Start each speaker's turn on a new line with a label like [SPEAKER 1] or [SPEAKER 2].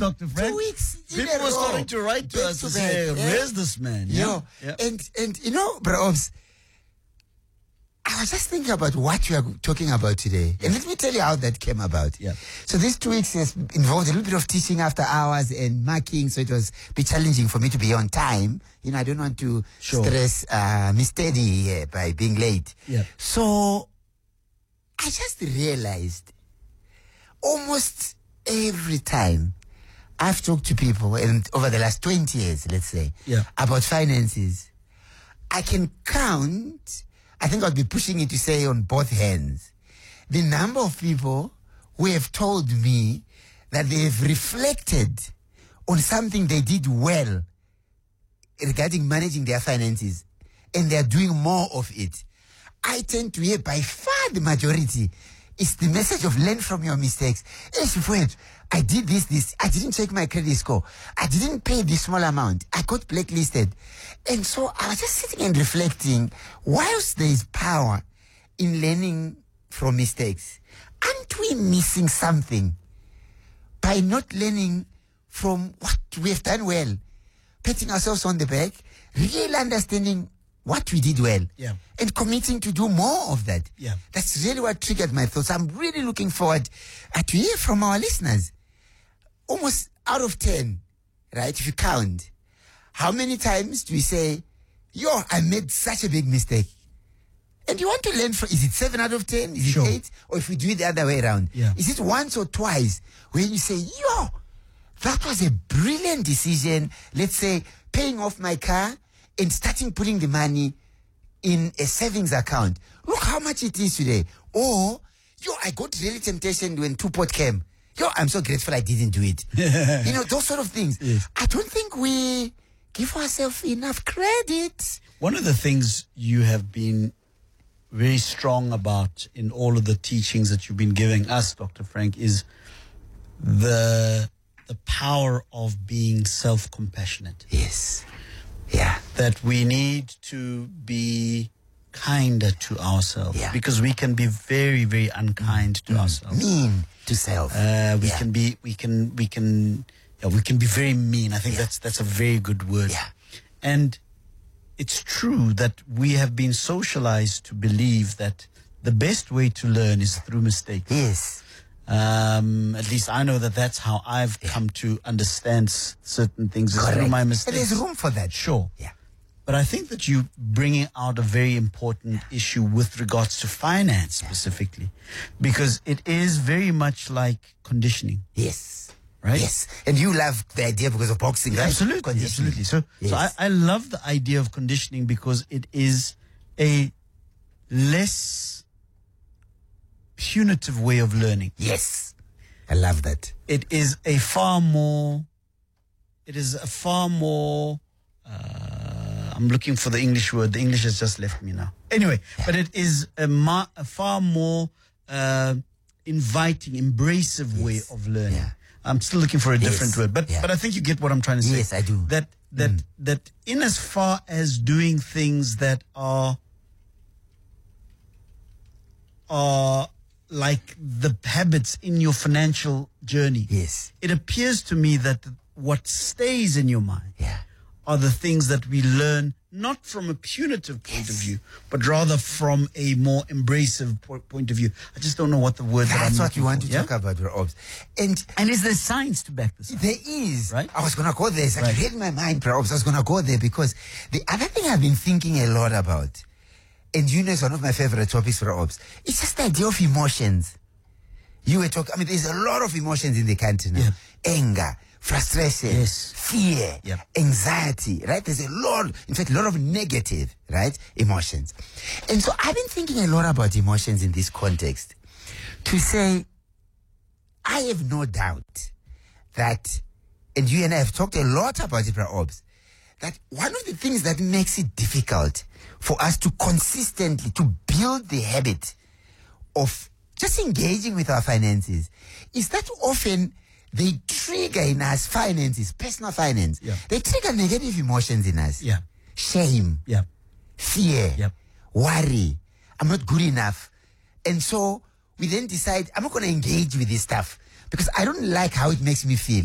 [SPEAKER 1] Dr. Frank.
[SPEAKER 2] 2 weeks in
[SPEAKER 1] People
[SPEAKER 2] a
[SPEAKER 1] were
[SPEAKER 2] row.
[SPEAKER 1] starting to write to
[SPEAKER 2] Back
[SPEAKER 1] us
[SPEAKER 2] to
[SPEAKER 1] and
[SPEAKER 2] back,
[SPEAKER 1] say,
[SPEAKER 2] yeah.
[SPEAKER 1] where's this man?
[SPEAKER 2] Yeah. And you know, Bro Obs, I was just thinking about what we are talking about today. And let me tell you how that came about.
[SPEAKER 1] Yeah.
[SPEAKER 2] So these 2 weeks has involved a little bit of teaching after hours and marking, so it was a bit challenging for me to be on time. You know, I don't want to stress Miss Teddy by being late.
[SPEAKER 1] Yeah.
[SPEAKER 2] So I just realized almost every time I've talked to people, and over the last 20 years, let's say, about finances, I can count, I think I'd be pushing it to say on both hands, the number of people who have told me that they've reflected on something they did well regarding managing their finances, and they're doing more of it. I tend to hear by far the majority is the message of learn from your mistakes. I did this. I didn't check my credit score. I didn't pay this small amount. I got blacklisted. And so I was just sitting and reflecting, whilst there is power in learning from mistakes, aren't we missing something by not learning from what we have done well, patting ourselves on the back, really understanding what we did well, and committing to do more of that? That's really what triggered my thoughts. I'm really looking forward to hear from our listeners. Almost out of 10, right, if you count, how many times do we say, I made such a big mistake? And you want to learn from, is it 7 out of 10? Is it 8? Or if we do it the other way around, is it once or twice when you say, that was a brilliant decision, let's say paying off my car and starting putting the money in a savings account. Look how much it is today. Or, I got really temptation when Tupot came. I'm so grateful I didn't do it. You know, those sort of things. Yes. I don't think we give ourselves enough credit.
[SPEAKER 1] One of the things you have been very strong about in all of the teachings that you've been giving us, Dr. Frank, is the power of being self-compassionate.
[SPEAKER 2] Yes. Yeah.
[SPEAKER 1] That we need to be kinder to ourselves, because we can be very, very unkind to ourselves.
[SPEAKER 2] Mean to self.
[SPEAKER 1] We can be very mean. I think that's a very good word.
[SPEAKER 2] Yeah.
[SPEAKER 1] And it's true that we have been socialized to believe that the best way to learn is through mistakes.
[SPEAKER 2] Yes.
[SPEAKER 1] At least I know that that's how I've come to understand certain things, is through my mistakes.
[SPEAKER 2] And there's room for that.
[SPEAKER 1] Sure.
[SPEAKER 2] Yeah.
[SPEAKER 1] But I think that you're bringing out a very important issue with regards to finance specifically, because it is very much like conditioning.
[SPEAKER 2] Yes.
[SPEAKER 1] Right?
[SPEAKER 2] Yes. And you love the idea because of boxing, right?
[SPEAKER 1] Absolutely. Absolutely. So I love the idea of conditioning because it is a less punitive way of learning.
[SPEAKER 2] Yes. I love that.
[SPEAKER 1] It is a far more, I'm looking for the English word. The English has just left me now. Anyway, but it is a far more inviting, embracive way of learning. Yeah. I'm still looking for a different word, but I think you get what I'm trying to say.
[SPEAKER 2] Yes, I do.
[SPEAKER 1] That in as far as doing things that are like the habits in your financial journey.
[SPEAKER 2] Yes.
[SPEAKER 1] It appears to me that what stays in your mind are the things that we learn not from a punitive point of view, but rather from a more embracive point of view. I just don't know what the word
[SPEAKER 2] That's what you want to talk about, Obs.
[SPEAKER 1] And is there science to back this up?
[SPEAKER 2] There is.
[SPEAKER 1] Right?
[SPEAKER 2] I was going to go there. It's like you read my mind, Obs. I was going to go there because the other thing I've been thinking a lot about, and you know it's one of my favorite topics for Obs, it's just the idea of emotions. You were talking, there's a lot of emotions in the country now.
[SPEAKER 1] Yeah.
[SPEAKER 2] Anger, frustration, fear, anxiety, right? There's a lot of negative, right, emotions. And so I've been thinking a lot about emotions in this context to say, I have no doubt that, and you and I have talked a lot about it, Obs, that one of the things that makes it difficult for us to consistently, to build the habit of just engaging with our finances is that often they trigger in us finances, personal finance.
[SPEAKER 1] Yeah.
[SPEAKER 2] They trigger negative emotions in us.
[SPEAKER 1] Yeah.
[SPEAKER 2] Shame.
[SPEAKER 1] Yeah.
[SPEAKER 2] Fear.
[SPEAKER 1] Yeah.
[SPEAKER 2] Worry. I'm not good enough. And so we then decide, I'm not going to engage with this stuff because I don't like how it makes me feel.